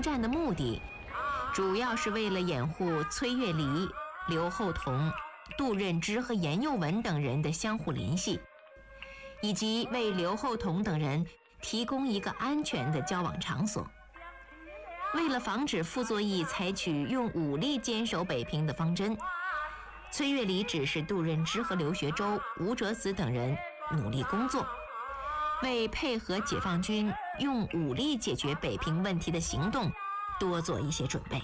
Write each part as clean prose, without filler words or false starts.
战的目的，主要是为了掩护崔月离、刘厚同、杜任之和严幼文等人的相互联系，以及为刘厚同等人提供一个安全的交往场所。为了防止傅作义采取用武力坚守北平的方针，崔月离指示杜任之和刘学周、吴哲子等人努力工作，为配合解放军用武力解决北平问题的行动多做一些准备。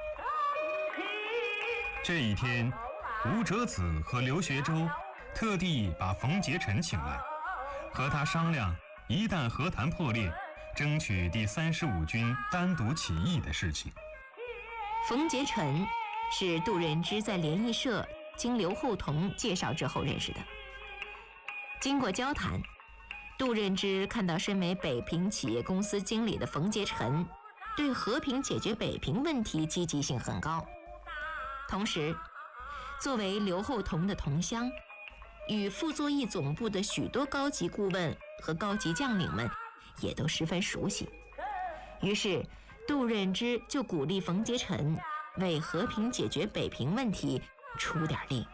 这一天，吴哲子和刘学周特地把冯杰臣请来，和他商量一旦和谈破裂，争取第35军单独起义的事情。 冯杰臣是杜任之在联谊社经刘厚同介绍之后认识的。经过交谈，杜任之看到身为北平企业公司经理的冯杰臣对和平解决北平问题积极性很高，同时作为刘厚同的同乡，与傅作义总部的许多高级顾问和高级将领们也都十分熟悉。于是杜任之就鼓励冯杰臣为和平解决北平问题出点力。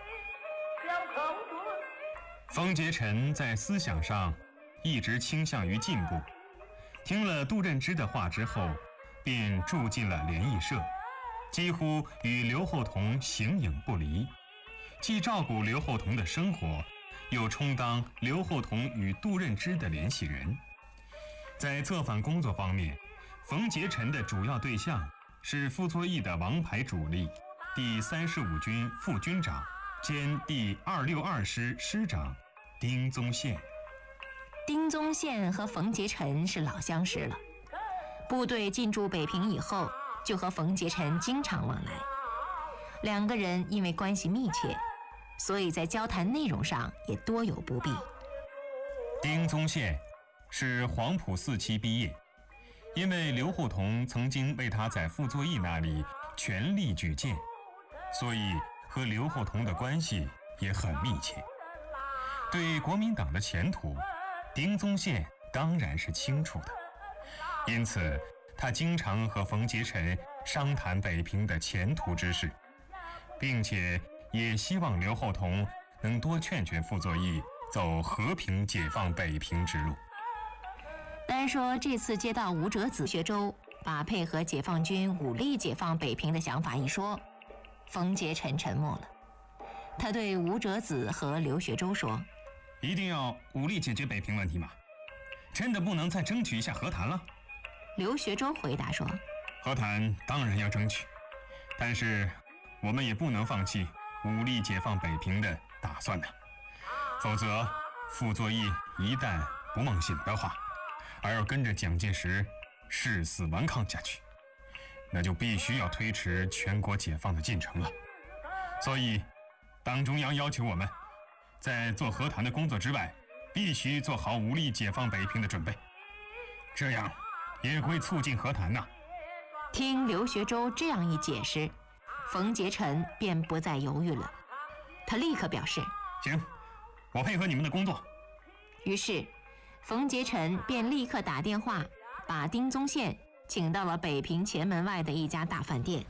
冯杰臣在思想上一直倾向于进步，听了杜任之的话之后，便住进了联谊社，几乎与刘厚同形影不离，既照顾刘厚同的生活，又充当刘厚同与杜任之的联系人。在策反工作方面，冯杰臣的主要对象是傅作义的王牌主力，第35军副军长兼第262师师长丁宗宪。 丁宗宪和冯杰臣是老相识了，部队进驻北平以后，就和冯杰臣经常往来。两个人因为关系密切，所以在交谈内容上也多有不必。 丁宗宪是黄埔4期毕业，因为刘厚同曾经为他在傅作义那里全力举荐，所以和刘厚同的关系也很密切。对国民党的前途，丁宗宪当然是清楚的，因此他经常和冯杰臣商谈北平的前途之事，并且也希望刘厚同能多劝劝傅作义走和平解放北平之路。 单说这次接到吴哲子、学周把配合解放军武力解放北平的想法一说，冯杰臣沉默了。他对吴哲子和刘学周说： 一定要武力解决北平问题吗？真的不能再争取一下和谈了？ 刘学周回答说： 和谈当然要争取，但是我们也不能放弃武力解放北平的打算呢。否则傅作义一旦不梦醒的话，而要跟着蒋介石誓死顽抗下去，那就必须要推迟全国解放的进程了。所以党中央要求我们在做和谈的工作之外，必须做好武力解放北平的准备，这样也会促进和谈呐。 听刘学周这样一解释，冯杰臣便不再犹豫了，他立刻表示： 行，我配合你们的工作。 于是冯杰臣便立刻打电话把丁宗宪请到了北平前门外的一家大饭店。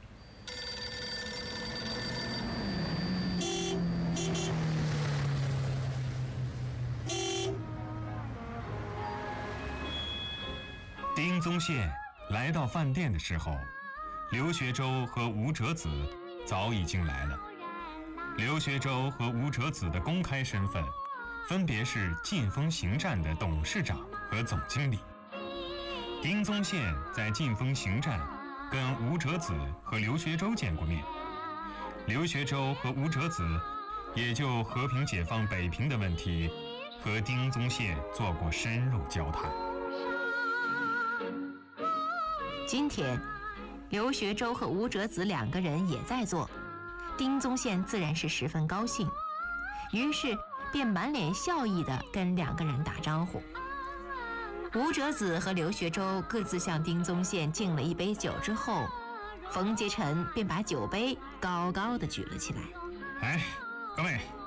丁宗宪来到饭店的时候，刘学周和吴哲子早已经来了。刘学周和吴哲子的公开身份分别是晋丰行站的董事长和总经理。丁宗宪在晋丰行站跟吴哲子和刘学周见过面，刘学周和吴哲子也就和平解放北平的问题和丁宗宪做过深入交谈。 今天刘学周和吴哲子两个人也在座，丁宗宪自然是十分高兴，于是便满脸笑意地跟两个人打招呼。吴哲子和刘学周各自向丁宗宪敬了一杯酒之后，冯杰臣便把酒杯高高地举了起来。 哎，各位，